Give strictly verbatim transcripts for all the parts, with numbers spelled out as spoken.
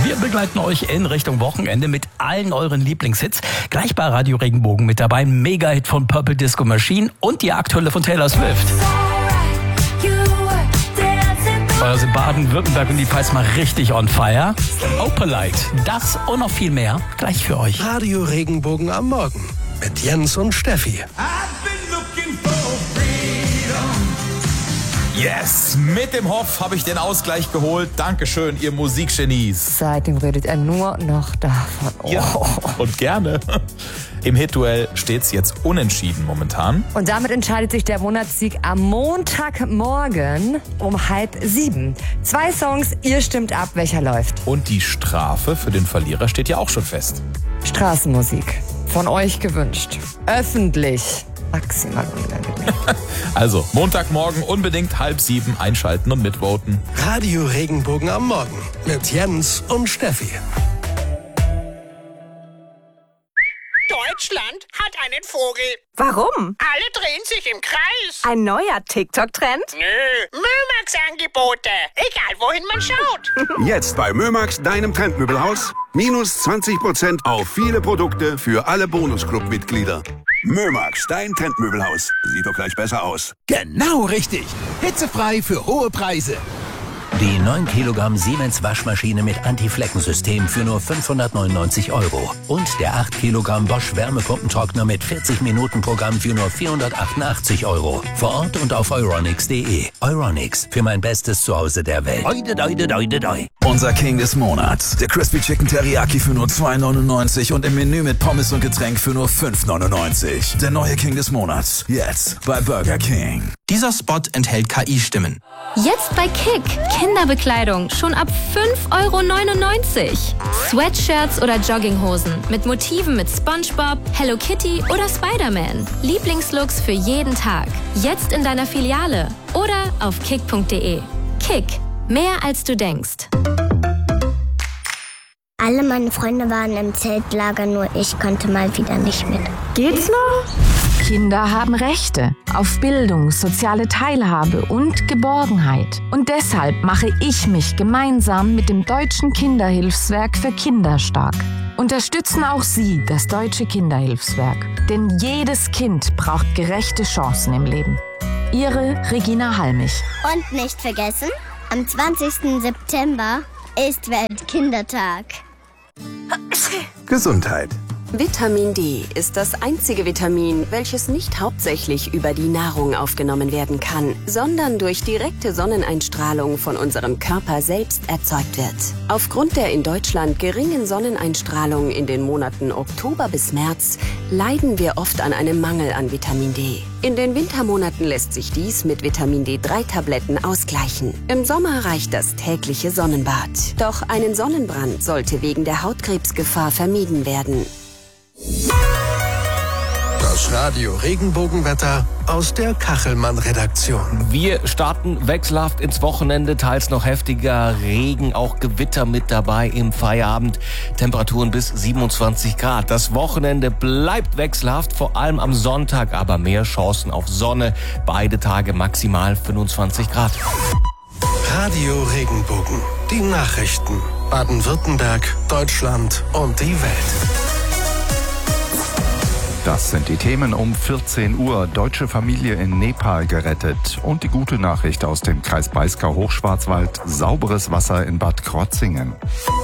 Wir begleiten euch in Richtung Wochenende mit allen euren Lieblingshits. Gleich bei Radio Regenbogen mit dabei. Mega-Hit von Purple Disco Machine und die aktuelle von Taylor Swift. Vorher sind Baden-Württemberg und die Pfalz mal richtig on fire. Opalite, das und noch viel mehr gleich für euch. Radio Regenbogen am Morgen mit Jens und Steffi. Yes, mit dem Hoff habe ich den Ausgleich geholt. Dankeschön, ihr Musikgenies. Seitdem redet er nur noch davon. Oh. Ja, und gerne. Im Hit-Duell steht es jetzt unentschieden momentan. Und damit entscheidet sich der Monatssieg am Montagmorgen um halb sieben. Zwei Songs, ihr stimmt ab, welcher läuft. Und die Strafe für den Verlierer steht ja auch schon fest. Straßenmusik. Von euch gewünscht. Öffentlich. Maximal unangenehm. Also, Montagmorgen unbedingt halb sieben einschalten und mitvoten. Radio Regenbogen am Morgen mit Jens und Steffi. Deutschland hat einen Vogel. Warum? Alle drehen sich im Kreis. Ein neuer TikTok-Trend? Nö, Mömax-Angebote. Egal, wohin man schaut. Jetzt bei Mömax, deinem Trendmöbelhaus. Minus zwanzig Prozent auf viele Produkte für alle Bonusclub-Mitglieder. Mömax, dein Trendmöbelhaus. Sieht doch gleich besser aus. Genau richtig. Hitzefrei für hohe Preise. Die neun Kilogramm Siemens Waschmaschine mit Anti-Flecken-System für nur fünfhundertneunundneunzig Euro. Und der acht Kilogramm Bosch Wärmepumpentrockner mit vierzig Minuten Programm für nur vierhundertachtundachtzig Euro. Vor Ort und auf euronics punkt de. Euronics, für mein bestes Zuhause der Welt. Deute, deute, deute, deute. Unser King des Monats. Der Crispy Chicken Teriyaki für nur zwei neunundneunzig und im Menü mit Pommes und Getränk für nur fünf neunundneunzig. Der neue King des Monats. Jetzt bei Burger King. Dieser Spot enthält K I-Stimmen. Jetzt bei Kick. Kinderbekleidung schon ab fünf Euro neunundneunzig. Sweatshirts oder Jogginghosen mit Motiven mit SpongeBob, Hello Kitty oder Spider-Man. Lieblingslooks für jeden Tag. Jetzt in deiner Filiale oder auf kick punkt de. Kick. Mehr als du denkst. Alle meine Freunde waren im Zeltlager, nur ich konnte mal wieder nicht mit. Geht's noch? Kinder haben Rechte auf Bildung, soziale Teilhabe und Geborgenheit. Und deshalb mache ich mich gemeinsam mit dem Deutschen Kinderhilfswerk für Kinder stark. Unterstützen auch Sie das Deutsche Kinderhilfswerk. Denn jedes Kind braucht gerechte Chancen im Leben. Ihre Regina Halmich. Und nicht vergessen, am zwanzigsten September ist Weltkindertag. Gesundheit. Vitamin D ist das einzige Vitamin, welches nicht hauptsächlich über die Nahrung aufgenommen werden kann, sondern durch direkte Sonneneinstrahlung von unserem Körper selbst erzeugt wird. Aufgrund der in Deutschland geringen Sonneneinstrahlung in den Monaten Oktober bis März leiden wir oft an einem Mangel an Vitamin D. In den Wintermonaten lässt sich dies mit Vitamin D drei Tabletten ausgleichen. Im Sommer reicht das tägliche Sonnenbad. Doch einen Sonnenbrand sollte wegen der Hautkrebsgefahr vermieden werden. Das Radio Regenbogenwetter aus der Kachelmann-Redaktion. Wir starten wechselhaft ins Wochenende, teils noch heftiger Regen, auch Gewitter mit dabei im Feierabend. Temperaturen bis siebenundzwanzig Grad. Das Wochenende bleibt wechselhaft, vor allem am Sonntag, aber mehr Chancen auf Sonne. Beide Tage maximal fünfundzwanzig Grad. Radio Regenbogen, die Nachrichten. Baden-Württemberg, Deutschland und die Welt. Das sind die Themen um vierzehn Uhr. Deutsche Familie in Nepal gerettet. Und die gute Nachricht aus dem Kreis Breisgau-Hochschwarzwald. Sauberes Wasser in Bad Krotzingen.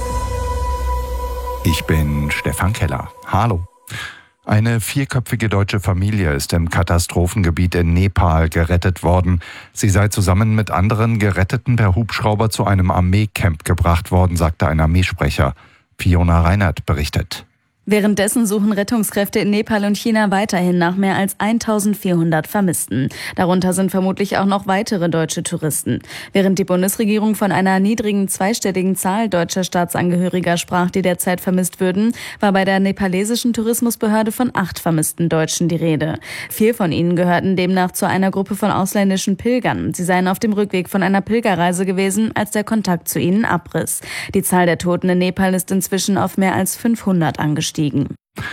Ich bin Stefan Keller. Hallo. Eine vierköpfige deutsche Familie ist im Katastrophengebiet in Nepal gerettet worden. Sie sei zusammen mit anderen Geretteten per Hubschrauber zu einem Armeecamp gebracht worden, sagte ein Armeesprecher. Fiona Reinert berichtet. Währenddessen suchen Rettungskräfte in Nepal und China weiterhin nach mehr als eintausendvierhundert Vermissten. Darunter sind vermutlich auch noch weitere deutsche Touristen. Während die Bundesregierung von einer niedrigen zweistelligen Zahl deutscher Staatsangehöriger sprach, die derzeit vermisst würden, war bei der nepalesischen Tourismusbehörde von acht vermissten Deutschen die Rede. Vier von ihnen gehörten demnach zu einer Gruppe von ausländischen Pilgern. Sie seien auf dem Rückweg von einer Pilgerreise gewesen, als der Kontakt zu ihnen abriss. Die Zahl der Toten in Nepal ist inzwischen auf mehr als fünfhundert angestiegen.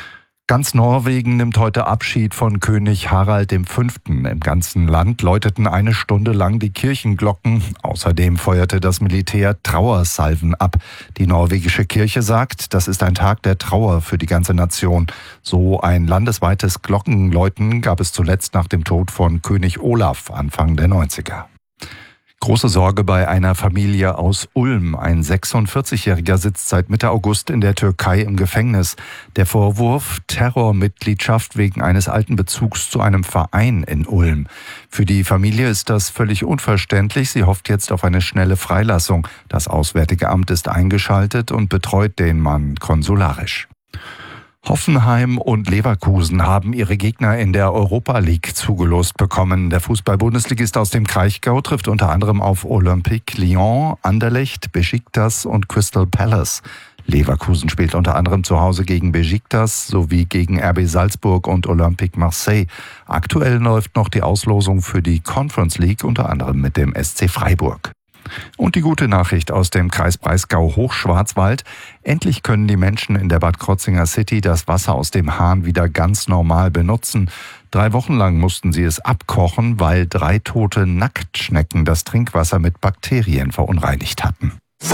Ganz Norwegen nimmt heute Abschied von König Harald der Fünfte. Im ganzen Land läuteten eine Stunde lang die Kirchenglocken. Außerdem feuerte das Militär Trauersalven ab. Die norwegische Kirche sagt, das ist ein Tag der Trauer für die ganze Nation. So ein landesweites Glockenläuten gab es zuletzt nach dem Tod von König Olaf Anfang der neunziger. Große Sorge bei einer Familie aus Ulm. Ein sechsundvierzigjähriger sitzt seit Mitte August in der Türkei im Gefängnis. Der Vorwurf Terrormitgliedschaft wegen eines alten Bezugs zu einem Verein in Ulm. Für die Familie ist das völlig unverständlich. Sie hofft jetzt auf eine schnelle Freilassung. Das Auswärtige Amt ist eingeschaltet und betreut den Mann konsularisch. Hoffenheim und Leverkusen haben ihre Gegner in der Europa League zugelost bekommen. Der Fußball-Bundesligist aus dem Kraichgau trifft unter anderem auf Olympique Lyon, Anderlecht, Besiktas und Crystal Palace. Leverkusen spielt unter anderem zu Hause gegen Besiktas sowie gegen R B Salzburg und Olympique Marseille. Aktuell läuft noch die Auslosung für die Conference League, unter anderem mit dem S C Freiburg. Und die gute Nachricht aus dem Kreis Breisgau-Hochschwarzwald. Endlich können die Menschen in der Bad Krozzinger City das Wasser aus dem Hahn wieder ganz normal benutzen. Drei Wochen lang mussten sie es abkochen, weil drei tote Nacktschnecken das Trinkwasser mit Bakterien verunreinigt hatten.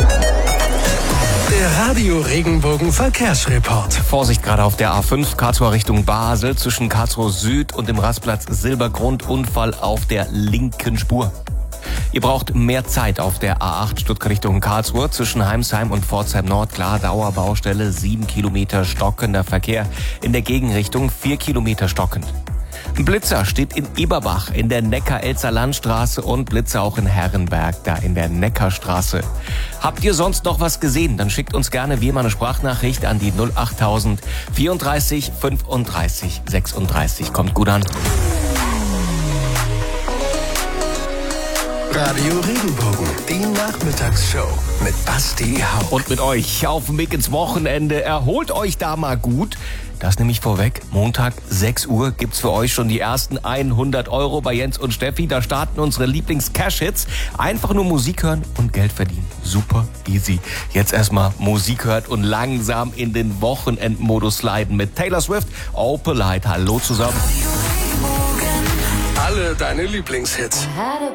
Der Radio Regenbogen Verkehrsreport. Vorsicht gerade auf der A fünf, Karlsruhe Richtung Basel, zwischen Karlsruhe Süd und dem Rastplatz Silbergrund, Unfall auf der linken Spur. Ihr braucht mehr Zeit auf der A acht Stuttgart Richtung Karlsruhe zwischen Heimsheim und Pforzheim Nord. Klar, Dauerbaustelle, sieben Kilometer stockender Verkehr. In der Gegenrichtung vier Kilometer stockend. Ein Blitzer steht in Eberbach in der Neckar-Elzer Landstraße und Blitzer auch in Herrenberg, da in der Neckarstraße. Habt ihr sonst noch was gesehen? Dann schickt uns gerne wie immer eine Sprachnachricht an die null achttausend vierunddreißig fünfunddreißig sechsunddreißig. Kommt gut an. Radio Regenbogen, die Nachmittagsshow mit Basti Hauck. Und mit euch auf dem Weg ins Wochenende. Erholt euch da mal gut. Das nehme ich vorweg. Montag, sechs Uhr, gibt's für euch schon die ersten hundert Euro bei Jens und Steffi. Da starten unsere Lieblings-Cash-Hits. Einfach nur Musik hören und Geld verdienen. Super easy. Jetzt erstmal Musik hört und langsam in den Wochenendmodus sliden mit Taylor Swift. Opelite. Hallo zusammen. Alle deine Lieblingshits.